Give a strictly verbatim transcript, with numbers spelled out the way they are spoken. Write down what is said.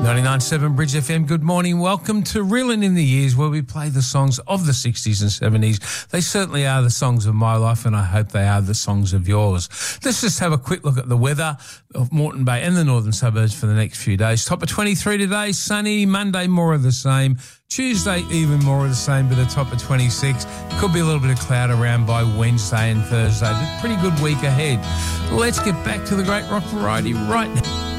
ninety-nine point seven Bridge F M, good morning. Welcome to Reelin' in the Years, where we play the songs of the sixties and seventies. They certainly are the songs of my life, and I hope they are the songs of yours. Let's just have a quick look at the weather of Moreton Bay and the northern suburbs for the next few days. Top of twenty-three today, sunny. Monday, more of the same. Tuesday, even more of the same, but a top of twenty-six. Could be a little bit of cloud around by Wednesday and Thursday, but pretty good week ahead. Let's get back to the great rock variety right now.